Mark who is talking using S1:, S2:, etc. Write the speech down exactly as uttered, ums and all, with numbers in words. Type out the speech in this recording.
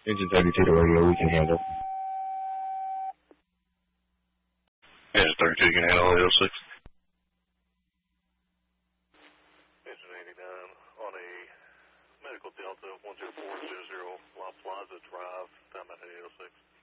S1: Engine thirty-two to radio, we can handle.
S2: Engine thirty-two, you can handle eight oh six.
S3: Engine eighty-nine on a medical Delta one zero four zero zero La Plaza Drive, time at eight oh six.